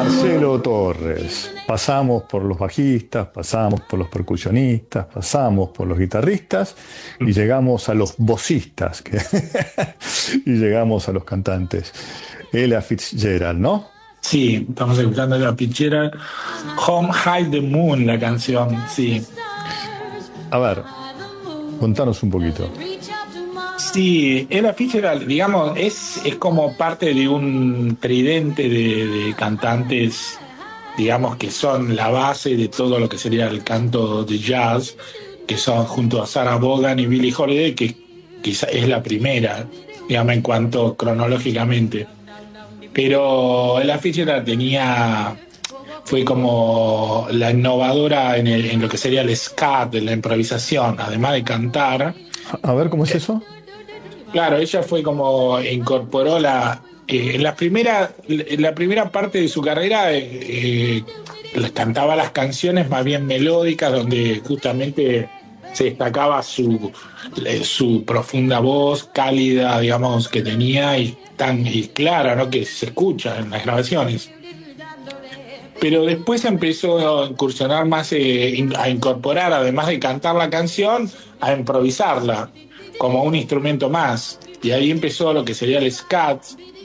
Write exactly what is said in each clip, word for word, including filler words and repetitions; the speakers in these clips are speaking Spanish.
Marcelo Torres. Pasamos por los bajistas, pasamos por los percusionistas, pasamos por los guitarristas y llegamos a los vocistas que y llegamos a los cantantes. Ella Fitzgerald, ¿no? Sí, estamos escuchando la pichera Home Hide the Moon, la canción, sí. A ver, contanos un poquito. Sí, Ella Fitzgerald, digamos, es, es como parte de un tridente de, de cantantes, digamos, que son la base de todo lo que sería el canto de jazz, que son junto a Sarah Vaughan y Billie Holiday, que quizá es la primera, digamos, en cuanto cronológicamente. Pero Ella Fitzgerald tenía, fue como la innovadora en, el- en lo que sería el scat, en la improvisación, además de cantar. A ver, ¿cómo es eso? Claro, ella fue como incorporó la eh, en la primera en la primera parte de su carrera eh, eh, cantaba las canciones más bien melódicas donde justamente se destacaba su eh, su profunda voz cálida, digamos, que tenía y tan y clara, ¿no? Que se escucha en las grabaciones. Pero después empezó a incursionar más, eh, in- a incorporar, además de cantar la canción, a improvisarla como un instrumento más. Y ahí empezó lo que sería el scat,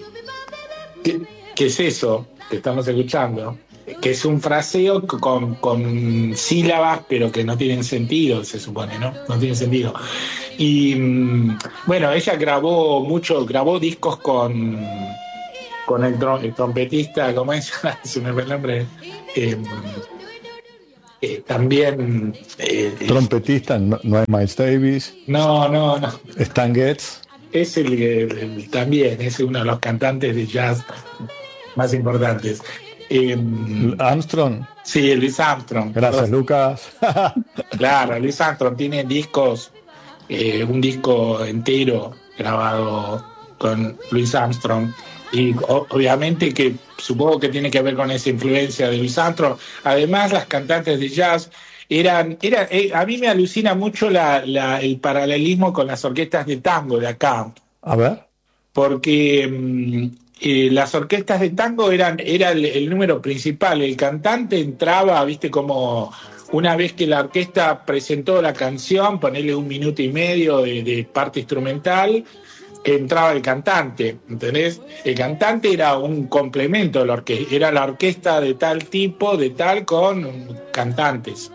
que, que es eso que estamos escuchando, que es un fraseo con, con sílabas, pero que no tienen sentido, se supone, ¿no? No tienen sentido. Y mm, bueno, ella grabó mucho, grabó discos con, con el, trom- el trompetista, ¿cómo es? Se me fue el nombre. Eh, eh, también, eh, es- Trompetista, no, no hay Miles Davis, no, no, no. Stan Getz, Es el, el- el- también es uno de los cantantes de jazz más importantes. Eh, Armstrong. sí, Louis Armstrong. Gracias, Lucas. Claro, Louis Armstrong tiene discos, eh, un disco entero grabado con Louis Armstrong. Y o- obviamente que supongo que tiene que ver con esa influencia de Louis Armstrong. Además, las cantantes de jazz eran, eran eh, a mí me alucina mucho la- la- el paralelismo con las orquestas de tango de acá, A ver. porque mm, eh, las orquestas de tango eran era el, el número principal. El cantante entraba, viste, como una vez que la orquesta presentó la canción, ponerle un minuto y medio de, de parte instrumental, entraba el cantante, ¿entendés? El cantante era un complemento de la orquesta, era la orquesta de tal tipo, de tal, con cantantes.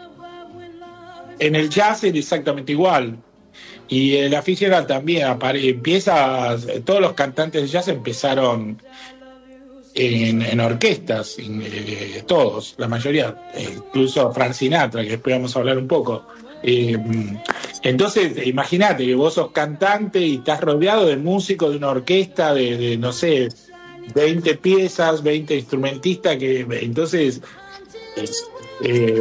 En el jazz era exactamente igual. Y el aficionado también apare- empieza, todos los cantantes de jazz empezaron en, en orquestas, en, eh, todos, la mayoría, eh, incluso Frank Sinatra, que después vamos a hablar un poco. Eh, entonces, imagínate que vos sos cantante y estás rodeado de músicos de una orquesta de, de, no sé, veinte piezas, veinte instrumentistas, que entonces es, eh,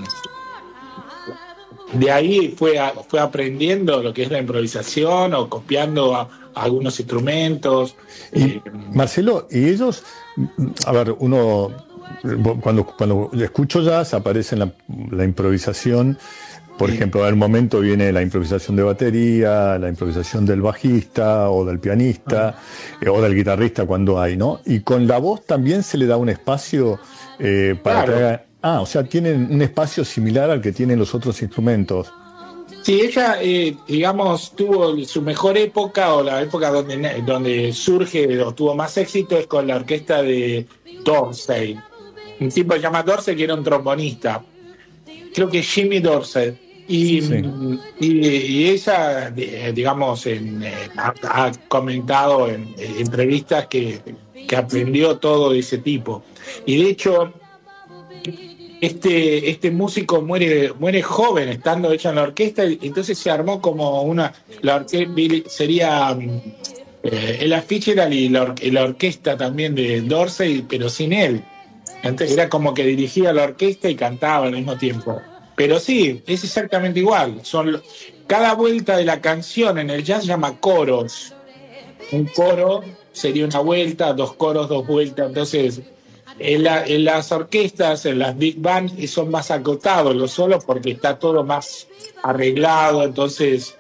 de ahí fue, a- fue aprendiendo lo que es la improvisación o copiando a, a algunos instrumentos. Y eh, Marcelo, y ellos, a ver, uno, cuando, cuando escucho jazz aparece la, la improvisación, por y- ejemplo, al momento viene la improvisación de batería, la improvisación del bajista o del pianista eh, o del guitarrista cuando hay, ¿no? Y con la voz también se le da un espacio eh, para que claro, haga... Ah, o sea, tienen un espacio similar al que tienen los otros instrumentos. sí, ella, eh, digamos, tuvo su mejor época o la época donde, donde surge o tuvo más éxito es con la orquesta de Dorsey. Un tipo que se llama Dorsey que era un trombonista. Creo que Jimmy Dorsey. Y, Sí. y, y ella, eh, digamos, en, eh, ha, ha comentado en, en entrevistas que, que aprendió todo de ese tipo. Y de hecho, este, este músico muere, muere joven estando hecha en la orquesta, y entonces se armó como una, la orquesta sería mm, eh, Ella Fitzgerald y la, or- y la orquesta también de Dorsey, pero sin él. Entonces era como que dirigía la orquesta y cantaba al mismo tiempo. Pero sí, es exactamente igual. Son, cada vuelta de la canción en el jazz se llama coros. Un coro sería una vuelta, dos coros, dos vueltas. Entonces, en, la- en las orquestas, en las big bands, y son más acotados los solos porque está todo más arreglado. Entonces,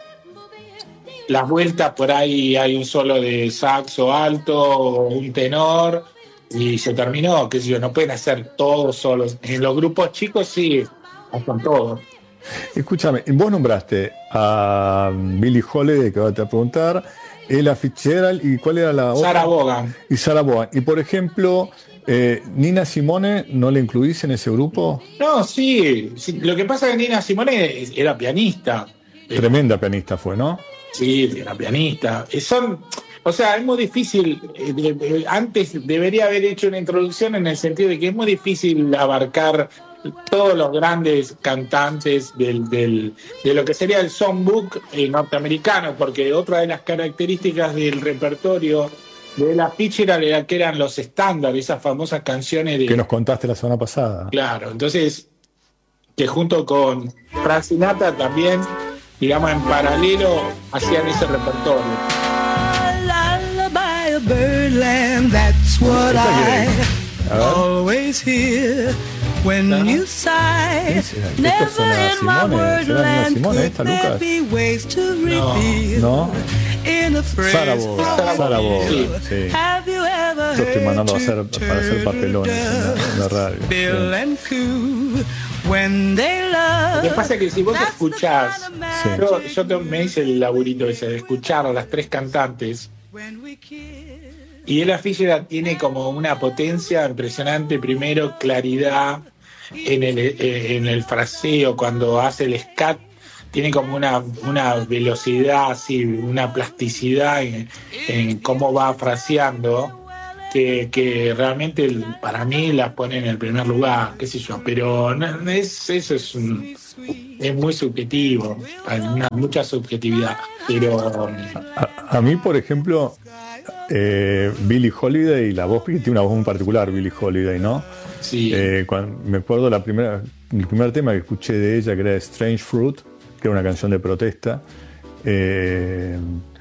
las vueltas por ahí hay un solo de saxo alto o un tenor, y se terminó, qué sé yo, no pueden hacer todos solos. En los grupos chicos sí, hacen todos. Escúchame, vos nombraste a Billie Holiday, que ahora te voy a preguntar, Ella Fitzgerald, ¿y cuál era la Sarah otra? Vaughan. Y Sarah Vaughan. Y por ejemplo, eh, Nina Simone, ¿no la incluís en ese grupo? No, sí, sí, lo que pasa es que Nina Simone era pianista. Eh, Tremenda pianista fue, ¿no? Sí, era pianista. Eh, Son, o sea, es muy difícil. eh, de- de- antes debería haber hecho una introducción en el sentido de que es muy difícil abarcar todos los grandes cantantes del, del- de lo que sería el songbook eh, norteamericano, porque otra de las características del repertorio de la Fitzgerald era que eran los estándares, esas famosas canciones Que de. nos contaste la semana pasada. Claro, entonces, que junto con Frank Sinatra también, digamos, en paralelo hacían ese repertorio. Lullaby of birdland, that's what ¿Esta I quién es? A ver. always hear when you sigh. ¿Quién será? ¿Esto Never suena a in my Simone? ¿Será Nina wordland Simone could esta, there Lucas? be ways to reveal ¿No? in a phrase. Sarah Vaughan, Sarah Vaughan, Sí. sí. Have you ever Yo estoy mandando a heard hacer, para hacer two papelones en la, en la radio. Bill Sí. and Coo when they love? Lo que pasa es que si vos That's the escuchás, kind of Sí. yo, magic yo te- me hice el laburito ese de escuchar a las tres cantantes, when we kiss. y Ella Fitzgerald tiene como una potencia impresionante, primero claridad en el, eh, en el fraseo, cuando hace el scat, tiene como una, una velocidad, así, una plasticidad en, en cómo va fraseando, que, que realmente el- para mí la pone en el primer lugar, qué sé yo, pero no- no es, eso es, un- es muy subjetivo, hay una, mucha subjetividad, pero A, a mí, por ejemplo, eh, Billie Holiday, la voz, que tiene una voz muy particular, Billie Holiday, ¿no? sí. Eh, cuando, me acuerdo la primera, el primer tema que escuché de ella, que era Strange Fruit, que era una canción de protesta. Eh,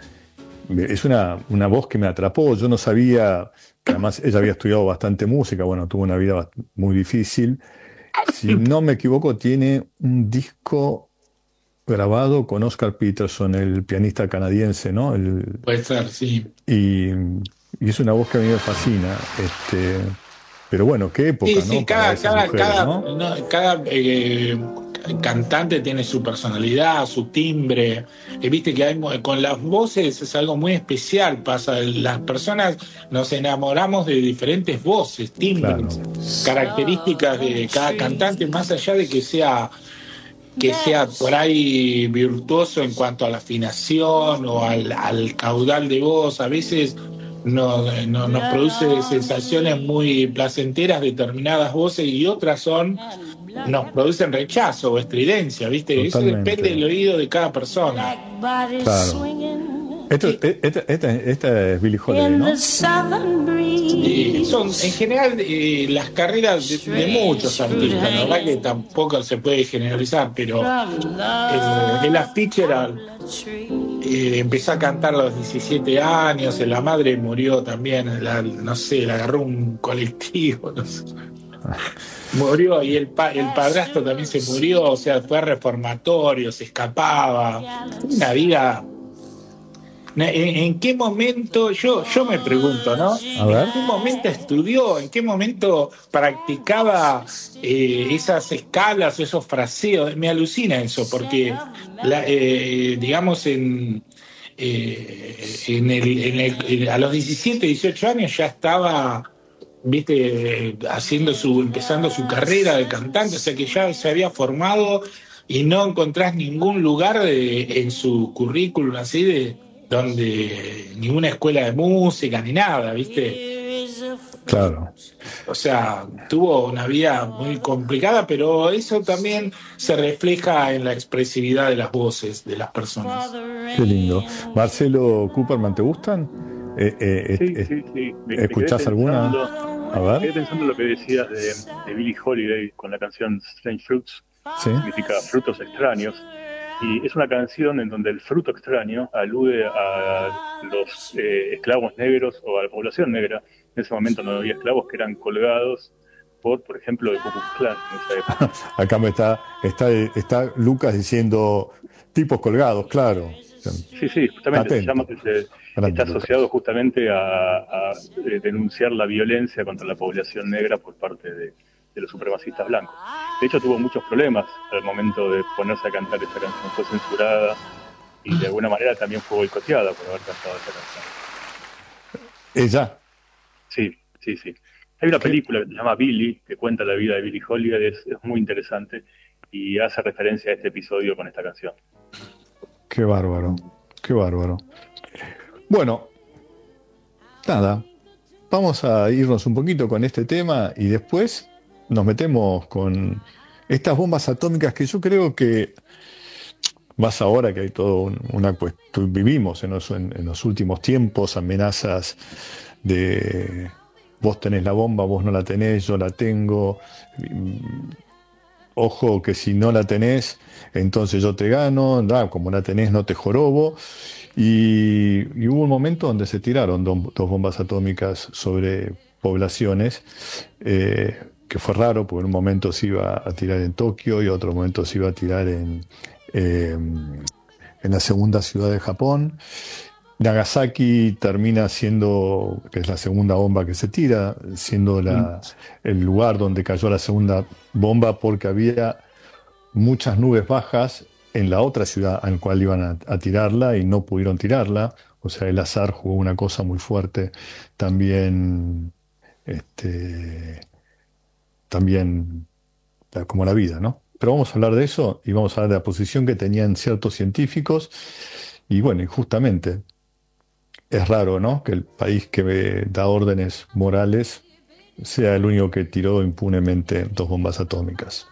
es una, una voz que me atrapó. Yo no sabía que además ella había estudiado bastante música, bueno, tuvo una vida bast- muy difícil. Si no me equivoco, tiene un disco grabado con Oscar Peterson, el pianista canadiense, ¿no? El, Puede ser, sí. y, y es una voz que a mí me fascina. Este, pero bueno, qué época, Sí, ¿no? sí, Para cada, esas cada, mujeres, cada, ¿no? no, cada eh, cantante tiene su personalidad, su timbre. Eh, Viste que hay, mu- con las voces es algo muy especial. Pasa, las personas nos enamoramos de diferentes voces, timbres, características de cada cantante, más allá de que sea que sea por ahí virtuoso en cuanto a la afinación o al, al caudal de voz. A veces no- no- nos produce sensaciones muy placenteras determinadas voces y otras son nos producen rechazo o estridencia, ¿viste? Eso Totalmente. depende del oído de cada persona. Claro. Esto, e- esta, esta, esta es Billie Holiday, In ¿no? the southern breeze. Y son en general eh, las carreras de, de muchos artistas, la verdad que tampoco se puede generalizar, pero eh, Ella Fitzgerald eh, empezó a cantar a los diecisiete años, la madre murió también, la- no sé, la agarró un colectivo, no sé. Murió y el, pa- el padrastro también se murió, o sea, fue a reformatorio, se escapaba. Una vida. ¿En, en qué momento? Yo, yo me pregunto, ¿no? A ver. ¿En qué momento estudió? ¿En qué momento practicaba eh, esas escalas, esos fraseos? Me alucina eso, porque, la- eh, digamos, en, eh, en el, en el- a los diecisiete, dieciocho años ya estaba, viste, haciendo su, empezando su carrera de cantante, o sea que ya se había formado y no encontrás ningún lugar de- en su currículum así de donde ninguna escuela de música ni nada, viste. Claro. O sea, tuvo una vida muy complicada, pero eso también se refleja en la expresividad de las voces de las personas. Qué lindo. Marcelo Cooperman, ¿te gustan? Eh, eh, Sí, eh, sí, sí. Me- me ¿Escuchás quedé alguna? pensando- A Me ver. quedé pensando en lo que decías de, de Billie Holiday con la canción Strange Fruits, Sí. significa frutos extraños. Y es una canción en donde el fruto extraño alude a los eh, esclavos negros o a la población negra. En ese momento no había esclavos que eran colgados por, por ejemplo, el Ku Klux Klan en esa época. Acá me está, está, está Lucas diciendo tipos colgados, claro. Sí, sí, justamente se Atento. llama, se- Grande, está Lucas. asociado justamente a, a, eh, denunciar la violencia contra la población negra por parte de, de los supremacistas blancos. De hecho, tuvo muchos problemas al momento de ponerse a cantar esa canción. Fue censurada y de alguna manera también fue boicoteada por haber cantado esa canción. Ella, Sí, sí, sí. Hay una qué, película que se llama Billy, que cuenta la vida de Billie Holiday, es, es muy interesante y hace referencia a este episodio con esta canción. qué bárbaro, qué bárbaro. Bueno, nada, vamos a irnos un poquito con este tema y después nos metemos con estas bombas atómicas que yo creo que, más ahora que hay todo un- una cuestión, vivimos en los, en, en los últimos tiempos amenazas de vos tenés la bomba, vos no la tenés, yo la tengo. Ojo que si no la tenés, entonces yo te gano, da, como la tenés no te jorobo. Y, y hubo un momento donde se tiraron do- dos bombas atómicas sobre poblaciones, eh, que fue raro, porque en un momento se iba a tirar en Tokio y otro momento se iba a tirar en, eh, en la segunda ciudad de Japón. Nagasaki termina siendo, que es la segunda bomba que se tira, siendo Mm. la, el lugar donde cayó la segunda bomba porque había muchas nubes bajas en la otra ciudad al cual iban a, a tirarla y no pudieron tirarla. O sea, el azar jugó una cosa muy fuerte. También, este, también la- como la vida, ¿no? Pero vamos a hablar de eso y vamos a hablar de la posición que tenían ciertos científicos. Y bueno, y justamente es raro, ¿no? Que el país que ve- da órdenes morales sea el único que tiró impunemente dos bombas atómicas.